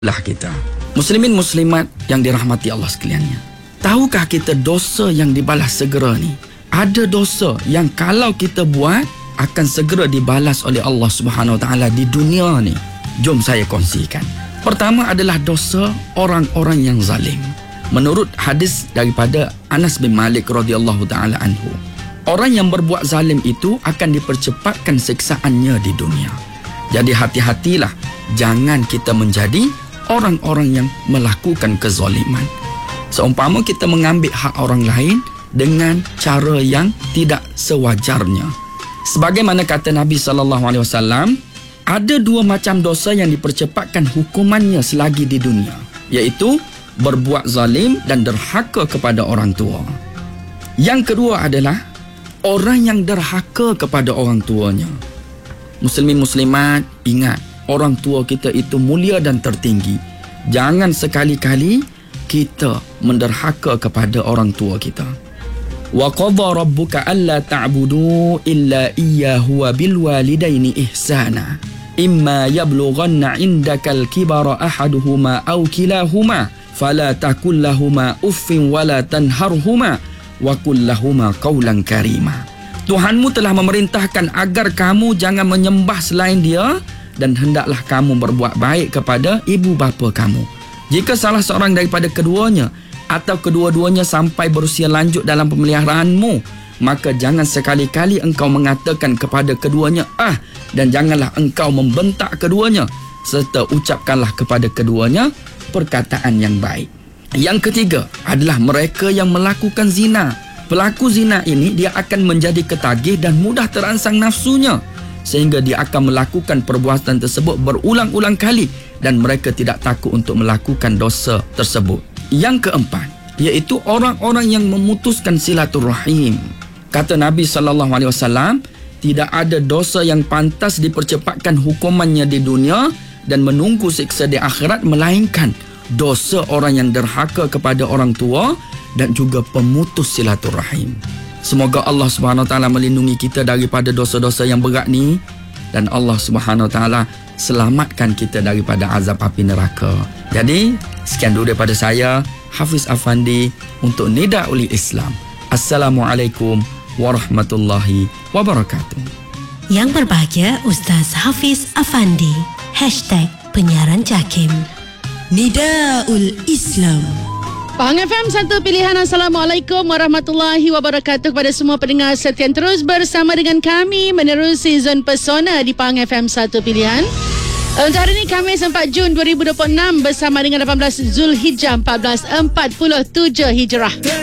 lah kita. Muslimin muslimat yang dirahmati Allah sekaliannya. Tahukah kita dosa yang dibalas segera ni? Ada dosa yang kalau kita buat akan segera dibalas oleh Allah Subhanahu Wa Taala di dunia ni. Jom saya kongsikan. Pertama adalah dosa orang-orang yang zalim. Menurut hadis daripada Anas bin Malik radhiyallahu taala anhu, orang yang berbuat zalim itu akan dipercepatkan siksaannya di dunia. Jadi hati-hatilah, jangan kita menjadi orang-orang yang melakukan kezaliman. Seumpama kita mengambil hak orang lain dengan cara yang tidak sewajarnya. Sebagaimana kata Nabi SAW, ada dua macam dosa yang dipercepatkan hukumannya selagi di dunia, iaitu berbuat zalim dan derhaka kepada orang tua. Yang kedua adalah orang yang derhaka kepada orang tuanya. Muslimin muslimat, ingat, orang tua kita itu mulia dan tertinggi. Jangan sekali-kali kita menderhaka kepada orang tua kita. Wa qadha rabbuka alla ta'budu illa iyyahu wa bil walidaini ihsana. Imma yablughanna 'indakal kibara ahaduhuma aw kilahuma fala taqul lahumā uffin wa la tanharhumā wa qul lahumā qawlan karīmā. Tuhanmu telah memerintahkan agar kamu jangan menyembah selain dia dan hendaklah kamu berbuat baik kepada ibu bapa kamu. Jika salah seorang daripada keduanya atau kedua-duanya sampai berusia lanjut dalam pemeliharaanmu, maka jangan sekali-kali engkau mengatakan kepada keduanya dan janganlah engkau membentak keduanya, serta ucapkanlah kepada keduanya perkataan yang baik. Yang ketiga adalah mereka yang melakukan zina. Pelaku zina ini dia akan menjadi ketagih dan mudah terangsang nafsunya, sehingga dia akan melakukan perbuatan tersebut berulang-ulang kali dan mereka tidak takut untuk melakukan dosa tersebut. Yang keempat, iaitu orang-orang yang memutuskan silaturahim. Kata Nabi SAW, tidak ada dosa yang pantas dipercepatkan hukumannya di dunia dan menunggu siksa di akhirat melainkan dosa orang yang derhaka kepada orang tua dan juga pemutus silaturahim. Semoga Allah Subhanahu Wa Taala melindungi kita daripada dosa-dosa yang berat ni, dan Allah Subhanahu Wa Taala selamatkan kita daripada azab api neraka. Jadi, sekian dulu daripada saya, Hafiz Afandi, untuk Nida Uli Islam. Assalamualaikum warahmatullahi wabarakatuh. Yang berbahagia Ustaz Hafiz Afandi. #Penyiaran Jakim. Nidaul Islam. Pahang FM, satu pilihan. Assalamualaikum warahmatullahi wabarakatuh kepada semua pendengar setia yang terus bersama dengan kami menerusi Zon Pesona di Pahang FM, satu pilihan. Untuk hari ini Khamis 4 Jun 2026 bersama dengan 18 Zulhijjah 1447 Hijrah.